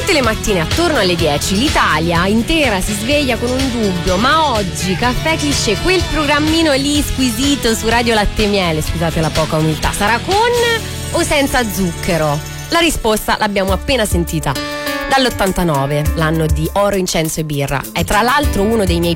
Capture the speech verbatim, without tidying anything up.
Tutte le mattine attorno alle dieci l'Italia intera si sveglia con un dubbio: ma oggi Caffè Cliché, quel programmino lì squisito su Radio Latte e Miele, scusate la poca umiltà, sarà con o senza zucchero? La risposta l'abbiamo appena sentita. Dall'ottantanove, l'anno di Oro, Incenso e Birra, è tra l'altro uno dei miei